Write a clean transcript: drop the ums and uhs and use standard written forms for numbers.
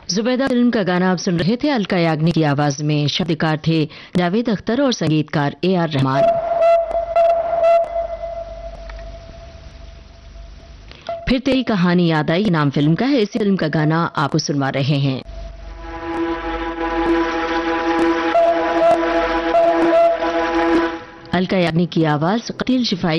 Zubaida film का गाना आप सुन रहे थे अलका याग्निक की आवाज में। शब्दकार थे जावेद अख्तर और संगीतकार AR रहमान। फिर तेरी कहानी याद आई नाम फिल्म का है। इसी फिल्म का गाना आपको सुनवा रहे हैं। अलका याग्निक की आवाज कतील शिफाई